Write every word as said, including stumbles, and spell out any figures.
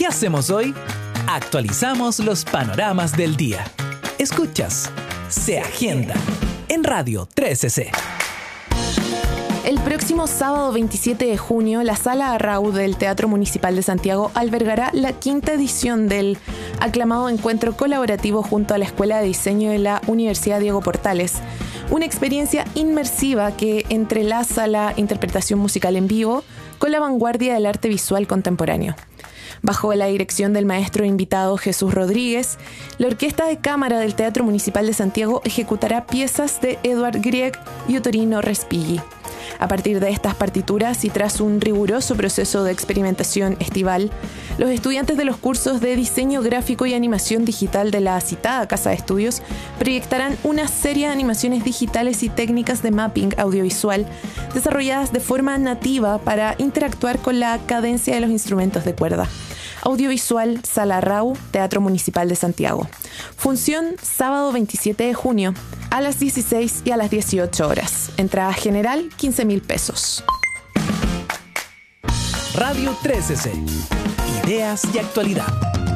¿Qué hacemos hoy? Actualizamos los panoramas del día. Escuchas Se Agenda en Radio trece C. El próximo sábado veintisiete de junio, la Sala Arrau del Teatro Municipal de Santiago albergará la quinta edición del aclamado encuentro colaborativo junto a la Escuela de Diseño de la Universidad Diego Portales. Una experiencia inmersiva que entrelaza la interpretación musical en vivo con la vanguardia del arte visual contemporáneo. Bajo la dirección del maestro invitado Jesús Rodríguez, la Orquesta de Cámara del Teatro Municipal de Santiago ejecutará piezas de Edvard Grieg y Ottorino Respighi. A partir de estas partituras y tras un riguroso proceso de experimentación estival, los estudiantes de los cursos de diseño gráfico y animación digital de la citada Casa de Estudios proyectarán una serie de animaciones digitales y técnicas de mapping audiovisual desarrolladas de forma nativa para interactuar con la cadencia de los instrumentos de cuerda. Audiovisual Sala Arrau, Teatro Municipal de Santiago. Función sábado veintisiete de junio a las dieciséis y a las dieciocho horas. Entrada general quince mil pesos. Radio trece C. Ideas y actualidad.